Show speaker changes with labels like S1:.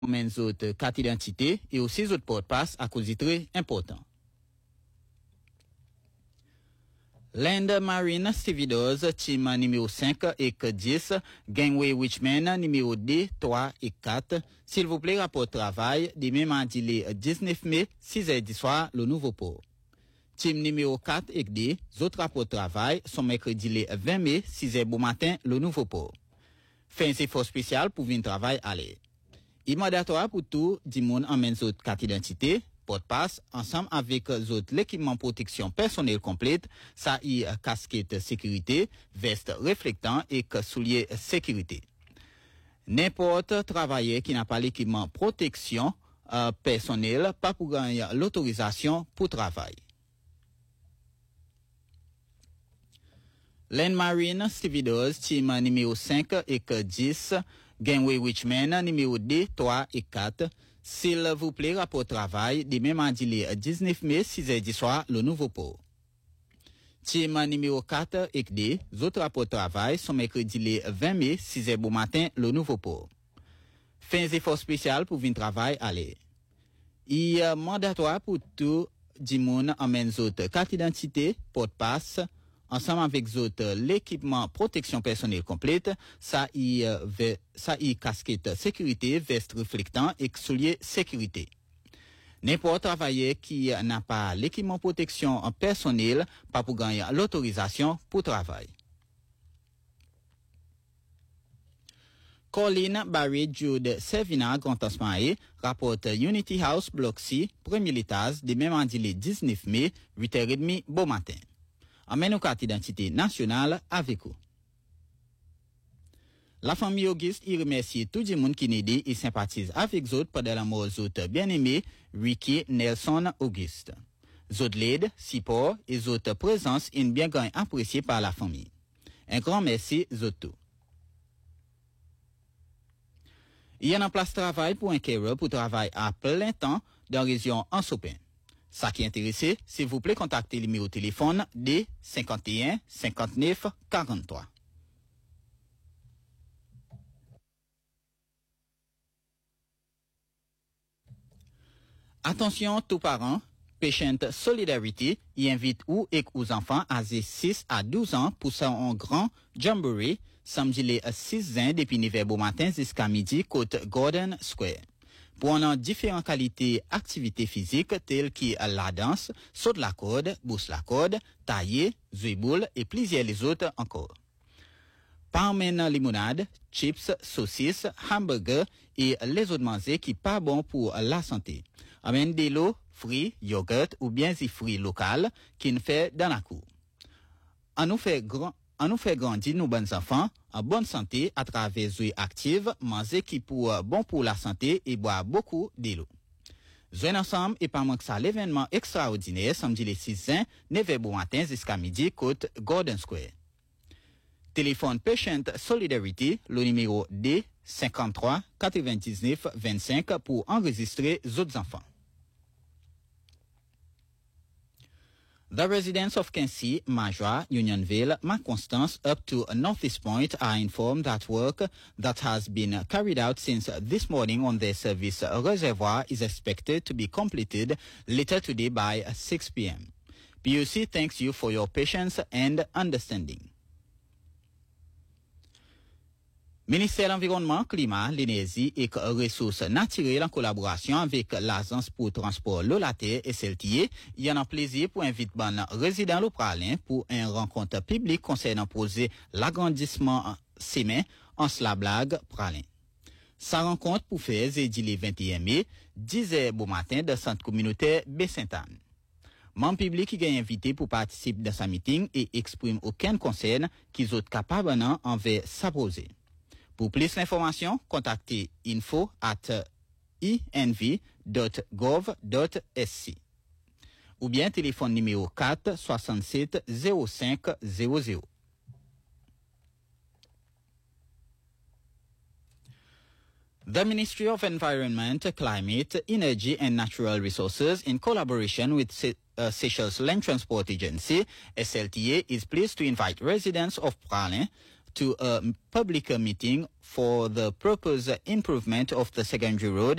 S1: men autres carte d'identité et aussi autres porte-passe à cause très important. Land Marine Stevedores, team numéro 5 et 10, Gangway Richmond numéro 2, 3 et 4. S'il vous plaît, rapport travail, des mêmes mardi le 19 mai, 6h du soir, le nouveau port. Team numéro 4 et 2, autres rapports travail, sont mercredi le 20 mai, 6h bon matin, le nouveau port. Fin effort spécial pour venir travail aller. Il mandatoire pour tout, du monde emmène autres carte d'identité, porte-passe, ensemble avec autres l'équipement protection personnelle complète, ça y casquette sécurité, veste réflectant et souliers sécurité. N'importe travailleur qui n'a pas l'équipement protection personnelle, pas pour gagner l'autorisation pour travail. Land Marine Stevedores, team numéro 5 et 10, Gangway Richmond numéro 2, 3 et 4. S'il vous plaît, rapport travail, des mêmes mardi le 19 mai, 6h du soir, le nouveau port. Team numéro 4 et 2, autres rapports travail sont mercredi le 20 mai, 6h bon matin, le nouveau port. Fin effort spécial pour venir travail aller. Il est mandatoire pour tout du monde emmène autres carte d'identité, porte-passe, ensemble avec autres l'équipement protection personnelle complète, ça y casquette sécurité, veste réflectant et souliers sécurité. N'importe travailleur qui n'a pas l'équipement protection personnelle, pas pour gagner l'autorisation pour travail. Colin Barry Jude Servina Grand Asmae rapporte Unity House Block C, premier étage, de même mardi le 19 mai, 8h30 bon matin. Amène nos cartes d'identité nationale avec vous. La famille Auguste y remercie tout le monde qui nous aide et sympathise avec eux pendant la mort de bien-aimé Ricky Nelson Auguste. Zot l'aide, support et zot présence une bien grand appréciée par la famille. Un grand merci Zoto. Il y a un place de travail pour un carer pour travailler à plein temps dans la région en Sopin. Ça qui est intéressé, s'il vous plaît, contactez le numéro de téléphone D 51 59 43. Attention, tous parents, Patient Solidarity y invite ou et aux enfants âgés 6 à 12 ans pour son grand jamboree samedi le 6 juin depuis 9h bon matin jusqu'à midi côte Gordon Square. Pour en différentes qualités activités physiques telles que la danse, saut de la corde, bourse la corde, tailler, jouer boule et plusieurs les autres encore. Parmen limonade, chips, saucisses, hamburgers et les autres manger qui pas bon pour la santé. Amène de l'eau, fruits, yogourt ou bien des fruits locaux qui nous fait dans la cour. On nous fait grandir nos bons enfants en bonne santé à travers jouer active, manger qui pour bon pour la santé et boire beaucoup d'eau. Joignez ensemble et pas manquer ça l'événement extraordinaire samedi le 6 juin, 9h bon matin jusqu'à midi côte Gordon Square. Téléphone Patient Solidarity, le numéro D 53 99 25 pour enregistrer les autres enfants. The residents of Quincy, Major, Unionville, McConstance up to Northeast Point are informed that work that has been carried out since this morning on their service reservoir is expected to be completed later today by 6 p.m. PUC thanks you for your patience and understanding. Ministère de l'Environnement, Climat, l'Énergie et Ressources naturelles en collaboration avec l'Agence pour transport l'eau la terre et SLTA, il y en a plaisir pour inviter les résidents Pralin pour une rencontre publique concernant projet l'agrandissement Sémin en Slablag Pralin. Sa rencontre pour faire jeudi le 21 mai, 10h bon matin dans le centre communautaire Baie-Sainte-Anne. Membres publics qui sont invités pour participer dans sa meeting et expriment aucun concern qu'ils sont capables envers sa projet. Pour plus d'informations, contactez info@inv.gov.sc ou bien téléphone numéro 4 67 05 00. The Ministry of Environment, Climate, Energy and Natural Resources, in collaboration with Seychelles Land Transport Agency, SLTA, is pleased to invite residents of Pralin to a public meeting for the proposed improvement of the secondary road